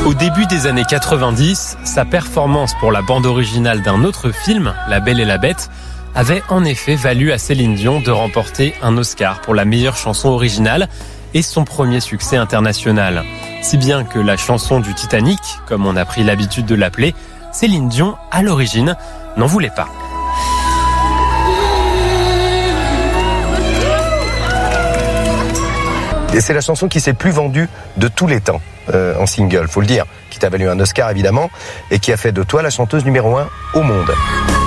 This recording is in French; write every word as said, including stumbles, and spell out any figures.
Au début des années quatre-vingt-dix, sa performance pour la bande originale d'un autre film, La Belle et la Bête, avait en effet valu à Céline Dion de remporter un Oscar pour la meilleure chanson originale et son premier succès international. Si bien que la chanson du Titanic, comme on a pris l'habitude de l'appeler, Céline Dion, à l'origine, n'en voulait pas. Et c'est la chanson qui s'est plus vendue de tous les temps euh, en single, faut le dire, qui t'a valu un Oscar évidemment, et qui a fait de toi la chanteuse numéro un au monde.